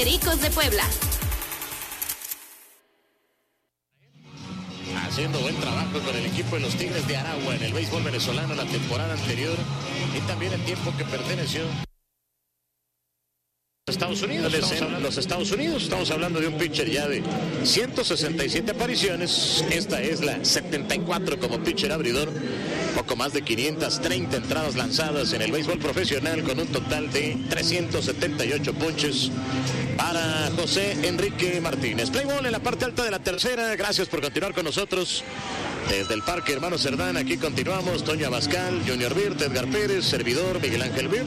Pericos de Puebla. Haciendo buen trabajo con el equipo de los Tigres de Aragua en el béisbol venezolano la temporada anterior y también el tiempo que perteneció Estados Unidos, los Estados Unidos. Estamos hablando de un pitcher ya de 167 apariciones. Esta es la 74 como pitcher abridor. Poco más de 530 entradas lanzadas en el béisbol profesional con un total de 378 ponches para José Enrique Martínez. Play ball en la parte alta de la tercera. Gracias por continuar con nosotros. Desde el Parque Hermano Cerdán, aquí continuamos. Toño Abascal, Junior Birt, Edgar Pérez, servidor Miguel Ángel Birt.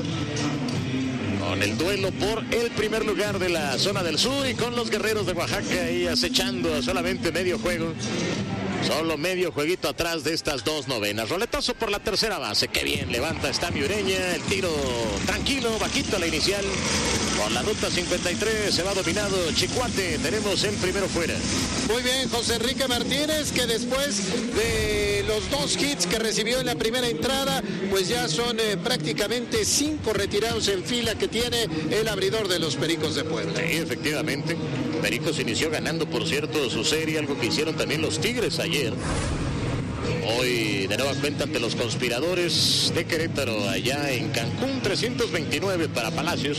Con el duelo por el primer lugar de la zona del sur y con los Guerreros de Oaxaca ahí acechando a solamente medio juego. Solo medio jueguito atrás de estas dos novenas. Roletazo por la tercera base. Qué bien levanta Estami Ureña. El tiro tranquilo, bajito a la inicial. Por la ruta 53 se va dominado Chicuate. Tenemos el primero fuera. Muy bien, José Enrique Martínez, que después de los 2 hits que recibió en la primera entrada, pues ya son prácticamente 5 retirados en fila que tiene el abridor de los Pericos de Puebla. Sí, efectivamente. Pericos inició ganando, por cierto, su serie, algo que hicieron también los Tigres ayer. Hoy de nueva cuenta ante los Conspiradores de Querétaro, allá en Cancún. 329 para Palacios,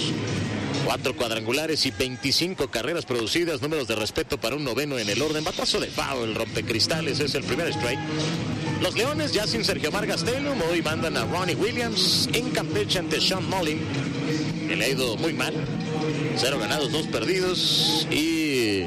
4 cuadrangulares y 25 carreras producidas, números de respeto para un noveno en el orden. Batazo de foul, rompecristales, es el primer strike. Los Leones ya sin Sergio Mar Gastelum, hoy mandan a Ronnie Williams en Campeche ante Sean Mullin, que le ha ido muy mal. 0 ganados, 2 perdidos y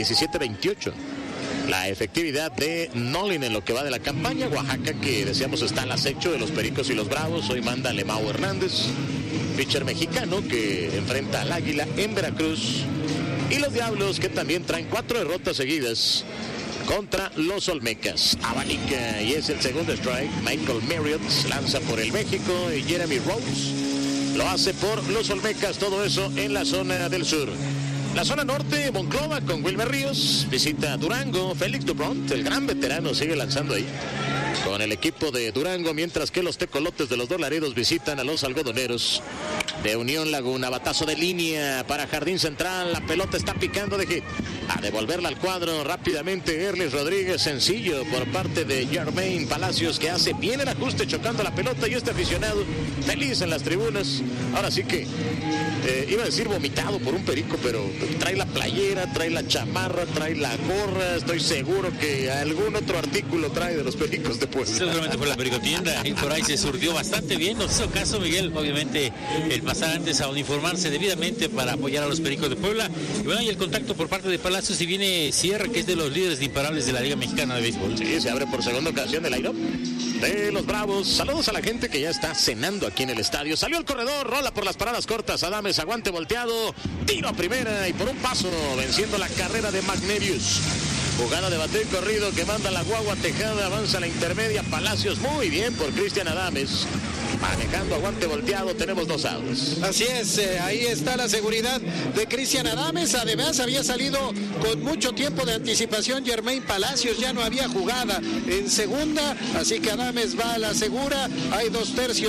17-28. La efectividad de Nolin en lo que va de la campaña. Oaxaca, que decíamos está al acecho de los Pericos y los Bravos. Hoy manda a Lemao Hernández, pitcher mexicano que enfrenta al Águila en Veracruz. Y los Diablos, que también traen 4 derrotas seguidas contra los Olmecas. Abanica y es el segundo strike. Michael Marriott lanza por el México y Jeremy Rose lo hace por los Olmecas. Todo eso en la zona del sur. La zona norte, Monclova con Wilmer Ríos, visita Durango. Félix Dubront, el gran veterano, sigue lanzando ahí con el equipo de Durango, mientras que los Tecolotes de los Dos Laredos visitan a los Algodoneros de Unión Laguna. Batazo de línea para Jardín Central, la pelota está picando de hit. A devolverla al cuadro rápidamente Erlis Rodríguez, sencillo por parte de Jermaine Palacios, que hace bien el ajuste chocando la pelota, y este aficionado feliz en las tribunas. Ahora sí que iba a decir vomitado por un perico, pero trae la playera, trae la chamarra, trae la gorra. Estoy seguro que algún otro artículo trae de los Pericos de Puebla. Seguramente fue la pericotienda y por ahí se surtió bastante bien. Nos hizo caso Miguel, obviamente, el pasar antes a uniformarse debidamente para apoyar a los Pericos de Puebla. Y bueno, y el contacto por parte de Palacios, y viene Sierra, que es de los líderes imparables de la Liga Mexicana de Béisbol. Sí, se abre por segunda ocasión el line-up de los Bravos. Saludos a la gente que ya está cenando aquí en el estadio. Salió el corredor, rola por las paradas cortas. Adames, aguante volteado, tiro a primera y por un paso venciendo la carrera de Magnerius. Jugada de bateo y corrido que manda la guagua Tejada, avanza a la intermedia. Palacios, muy bien por Cristian Adames. Manejando aguante volteado, tenemos 2 outs. Así es, ahí está la seguridad de Cristian Adames. Además había salido con mucho tiempo de anticipación Jermaine Palacios, ya no había jugada en segunda, así que Adames va a la segura. Hay 2 tercios